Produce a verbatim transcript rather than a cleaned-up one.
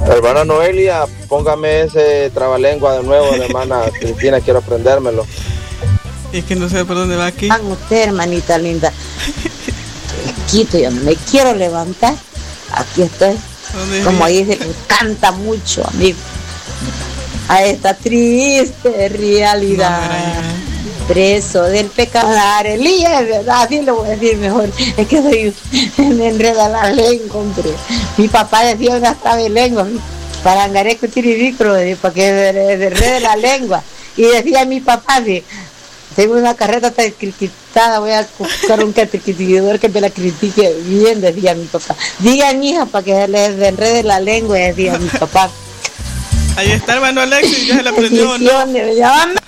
Hermana Noelia, póngame ese trabalengua de nuevo, de hermana Cristina, quiero aprendérmelo. Es que no sé por dónde va aquí. Ah, usted, hermanita linda. Quito, yo no me quiero levantar. Aquí estoy. Como dice, me encanta mucho a mí. A esta triste realidad. No, preso del pecado. Elías, es verdad, así le voy a decir mejor. Es que soy, me enreda la lengua, hombre. Mi papá decía una de lengua, parangareco tiribicro, para que me enrede la lengua. Y decía mi papá, sí, tengo una carreta tan criticada, voy a buscar un critiquidor que me la critique bien, decía mi papá. Digan, hija, para que les enrede la lengua, decía mi papá. Ahí está, hermano Alexis, ya se la aprendió, ¿no?